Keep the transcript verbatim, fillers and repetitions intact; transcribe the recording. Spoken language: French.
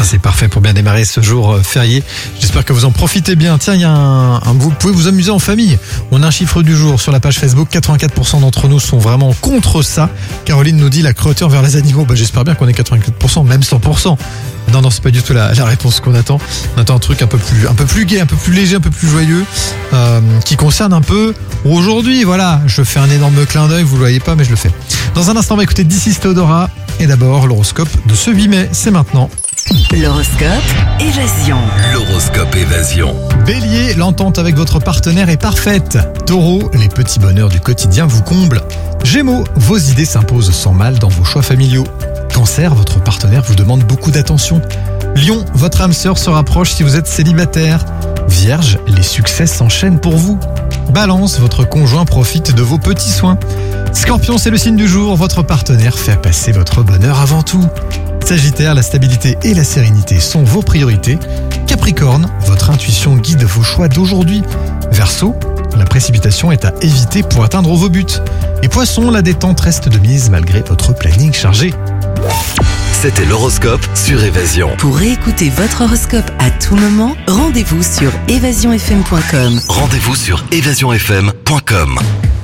C'est parfait pour bien démarrer ce jour férié. J'espère que vous en profitez bien. Tiens, il y a un, un, vous pouvez vous amuser en famille. On a un chiffre du jour sur la page Facebook. quatre-vingt-quatre pour cent d'entre nous sont vraiment contre ça. Caroline nous dit la cruauté envers les animaux. Bah, j'espère bien qu'on est quatre-vingt-quatre pour cent, même cent pour cent. Non, non, c'est pas du tout la, la réponse qu'on attend. On attend un truc un peu plus, un peu plus gai, un peu plus léger, un peu plus joyeux, euh, qui concerne un peu aujourd'hui. Voilà, je fais un énorme clin d'œil, vous le voyez pas, mais je le fais. Dans un instant, on va écouter This is Theodora. Et d'abord, l'horoscope de ce huit mai, c'est maintenant. L'horoscope Évasion. L'horoscope Évasion. Bélier, l'entente avec votre partenaire est parfaite. Taureau, les petits bonheurs du quotidien vous comblent. Gémeaux, vos idées s'imposent sans mal dans vos choix familiaux. Cancer, votre partenaire vous demande beaucoup d'attention. Lion, votre âme sœur se rapproche si vous êtes célibataire. Vierge, les succès s'enchaînent pour vous. Balance, votre conjoint profite de vos petits soins. Scorpion, c'est le signe du jour, votre partenaire fait passer votre bonheur avant tout. Sagittaire, la stabilité et la sérénité sont vos priorités. Capricorne, votre intuition guide vos choix d'aujourd'hui. Verseau, la précipitation est à éviter pour atteindre vos buts. Et Poisson, la détente reste de mise malgré votre planning chargé. C'était l'horoscope sur Évasion. Pour réécouter votre horoscope à tout moment, rendez-vous sur évasion f m point com. Rendez-vous sur évasion f m point com.